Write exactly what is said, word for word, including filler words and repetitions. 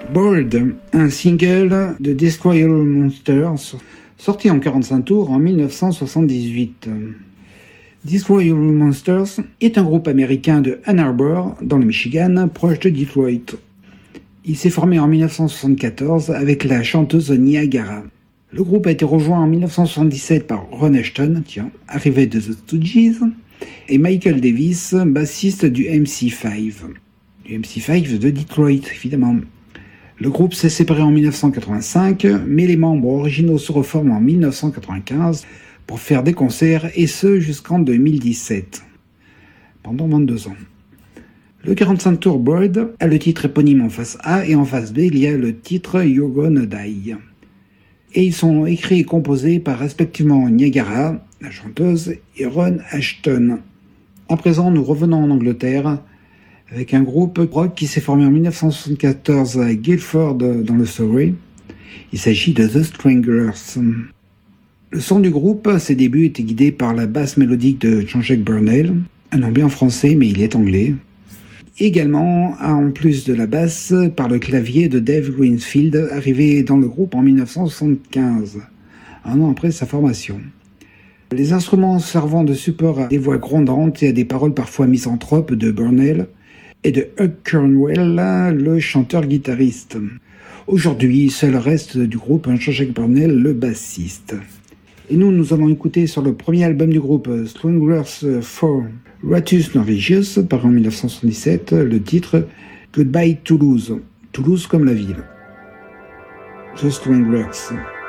Bored, un single de Destroy All Monsters, sorti en quarante-cinq tours en mille neuf cent soixante-dix-huit. Destroy All Monsters est un groupe américain de Ann Arbor, dans le Michigan, proche de Detroit. Il s'est formé en mille neuf cent soixante-quatorze avec la chanteuse Niagara. Le groupe a été rejoint en mille neuf cent soixante-dix-sept par Ron Ashton, tiens, arrivé de The Stooges, et Michael Davis, bassiste du M C cinq. Du M C cinq de Detroit, évidemment. Le groupe s'est séparé en mille neuf cent quatre-vingt-cinq, mais les membres originaux se reforment en mille neuf cent quatre-vingt-quinze pour faire des concerts, et ce jusqu'en deux mille dix-sept, pendant vingt-deux ans. Le quarante-cinq tours Bored a le titre éponyme en face A, et en face B, il y a le titre You're Gonna Die. Et ils sont écrits et composés par respectivement Niagara, la chanteuse, et Ron Ashton. À présent, nous revenons en Angleterre, avec un groupe rock qui s'est formé en mille neuf cent soixante-quatorze à Guildford dans le Surrey. Il s'agit de The Stranglers. Le son du groupe, à ses débuts, était guidé par la basse mélodique de Jean-Jacques Burnel, un nom bien français mais il est anglais. Également, en plus de la basse, par le clavier de Dave Greenfield, arrivé dans le groupe en mille neuf cent soixante-quinze, un an après sa formation. Les instruments servant de support à des voix grondantes et à des paroles parfois misanthropes de Burnel, et de Hugh Cornwell, le chanteur-guitariste. Aujourd'hui, seul reste du groupe Jean-Jacques Burnel, le bassiste. Et nous, nous allons écouter sur le premier album du groupe, Stranglers for Ratus Norwegius, paru en mille neuf cent soixante-dix-sept, le titre Goodbye Toulouse, Toulouse comme la ville. The Stranglers.